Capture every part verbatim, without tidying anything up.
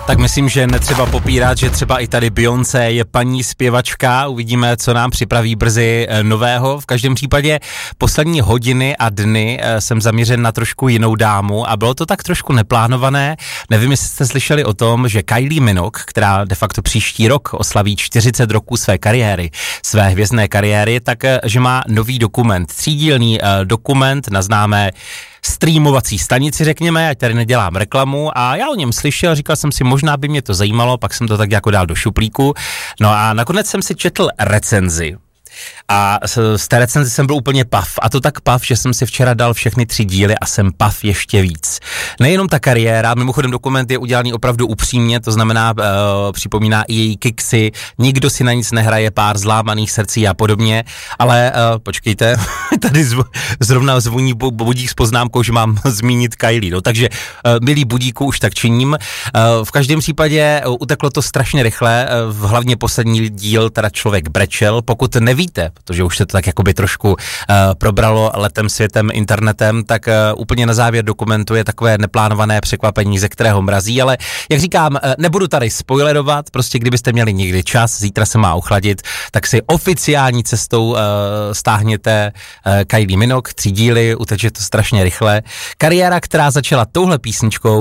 Tak myslím, že netřeba popírat, že třeba i tady Beyoncé je paní zpěvačka, uvidíme, co nám připraví brzy nového. V každém případě poslední hodiny a dny jsem zaměřen na trošku jinou dámu a bylo to tak trošku neplánované. Nevím, jestli jste slyšeli o tom, že Kylie Minogue, která de facto příští rok oslaví čtyřicet roků své kariéry, své hvězdné kariéry, tak že má nový dokument, třídílný dokument na známé streamovací stanici, řekněme, ať tady nedělám reklamu, a já o něm slyšel, říkal jsem si, možná by mě to zajímalo, pak jsem to tak jako dal do šuplíku. No a nakonec jsem si četl recenzi. A z té recenzi jsem byl úplně pav. A to tak pav, že jsem si včera dal všechny tři díly a jsem pav ještě víc. Nejenom ta kariéra, mimochodem dokument je udělaný opravdu upřímně, to znamená, uh, připomíná i její kiksy, nikdo si na nic nehraje, pár zlámaných srdcí a podobně, ale uh, počkejte, tady zv, zrovna zvoní budík s poznámkou, že mám zmínit Kylie, no, takže uh, milý budíku, už tak činím. Uh, v každém případě uh, uteklo to strašně rychle, uh, hlavně poslední díl, teda člověk brečel, pokud nevíte, protože už se to tak jakoby trošku uh, probralo letem, světem, internetem, tak uh, úplně na závěr dokumentu je takové neplánované překvapení, ze kterého mrazí, ale jak říkám, uh, nebudu tady spoilerovat, prostě kdybyste měli někdy čas, zítra se má ochladit, tak si oficiální cestou uh, stáhněte uh, Kylie Minogue, tři díly, uteče to strašně rychle. Kariéra, která začala touhle písničkou,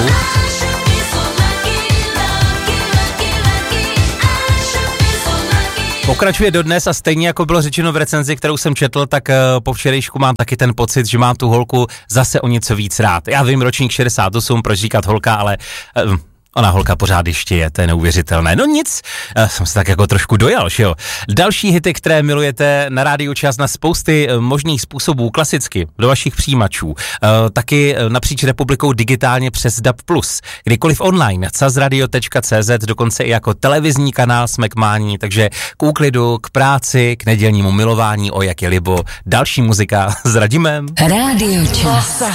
pokračuje dodnes a stejně jako bylo řečeno v recenzi, kterou jsem četl, tak uh, po včerejšku mám taky ten pocit, že mám tu holku zase o něco víc rád. Já vím, ročník šedesát osm, proč říkat holka, ale... Uh, Ona holka pořád ještě je, to je neuvěřitelné. No nic, jsem se tak jako trošku dojal, že jo. Další hity, které milujete na Rádiu Čas na spousty možných způsobů, klasicky, do vašich přijímačů. E, taky napříč republikou digitálně přes D A B plus. Kdykoliv online, cazradio tečka cé zet, dokonce i jako televizní kanál jsme k mání, takže k úklidu, k práci, k nedělnímu milování, o jak je libo. Další muzika s Radimem. Rádio Čas.